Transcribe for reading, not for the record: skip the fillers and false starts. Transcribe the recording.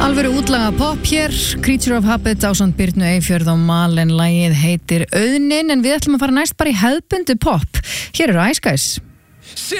Alvöru útlaga pop hér, Creature of Habit ásamt Birnu Eyfjörð og Malen. Lagið heitir Auðnin, en við ætlum að fara næst bara í hefðbundi pop. Hér eru Ice Guys.